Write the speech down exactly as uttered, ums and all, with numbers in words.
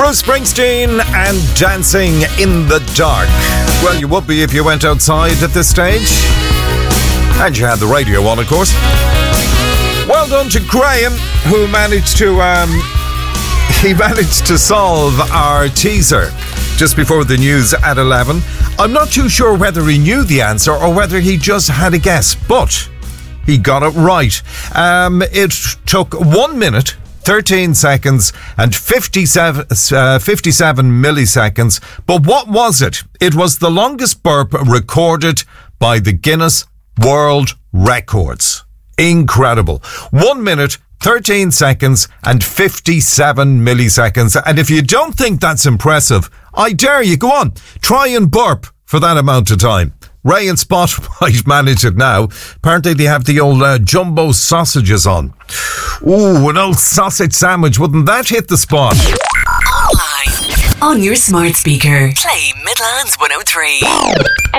Bruce Springsteen and Dancing in the Dark. Well, you would be if you went outside at this stage. And you had the radio on, of course. Well done to Graham, who managed to, um, he managed to solve our teaser just before the news at eleven. I'm not too sure whether he knew the answer or whether he just had a guess, but he got it right. Um, it took one minute, thirteen seconds and fifty-seven, uh, fifty-seven milliseconds. But what was it? It was the longest burp recorded by the Guinness World Records. Incredible. One minute, thirteen seconds and fifty-seven milliseconds. And if you don't think that's impressive, I dare you, go on, try and burp for that amount of time. Ray and Spot might manage it now. Apparently they have the old uh, jumbo sausages on. Ooh, an old sausage sandwich. Wouldn't that hit the spot? Online. On your smart speaker. Play Midlands one oh three.